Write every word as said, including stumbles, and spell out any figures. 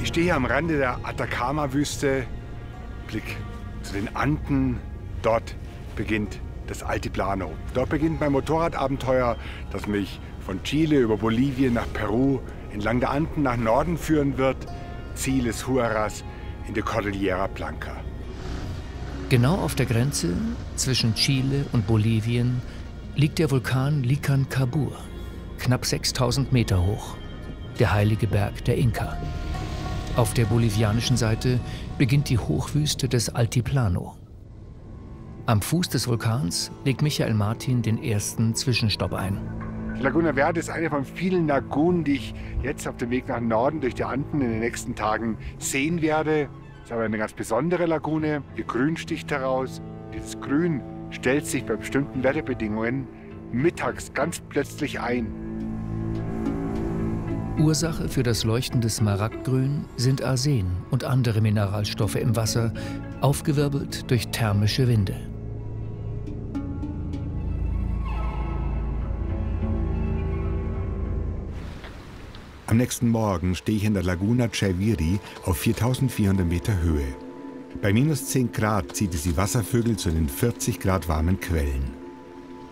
Ich stehe hier am Rande der Atacama-Wüste, Blick zu den Anden. Dort beginnt das Altiplano. Dort beginnt mein Motorradabenteuer, das mich von Chile über Bolivien nach Peru, entlang der Anden nach Norden führen wird. Ziel ist Huaraz in der Cordillera Blanca. Genau auf der Grenze zwischen Chile und Bolivien liegt der Vulkan Licancabur, knapp sechstausend Meter hoch, der heilige Berg der Inka. Auf der bolivianischen Seite beginnt die Hochwüste des Altiplano. Am Fuß des Vulkans legt Michael Martin den ersten Zwischenstopp ein. Die Laguna Verde ist eine von vielen Lagunen, die ich jetzt auf dem Weg nach Norden durch die Anden in den nächsten Tagen sehen werde. Es ist aber eine ganz besondere Lagune. Ihr Grün sticht heraus. Dieses Grün stellt sich bei bestimmten Wetterbedingungen mittags ganz plötzlich ein. Ursache für das leuchtende Smaragdgrün sind Arsen und andere Mineralstoffe im Wasser, aufgewirbelt durch thermische Winde. Am nächsten Morgen stehe ich in der Laguna Chaviri auf viertausendvierhundert Meter Höhe. Bei minus zehn Grad zieht es die Wasservögel zu den vierzig Grad warmen Quellen.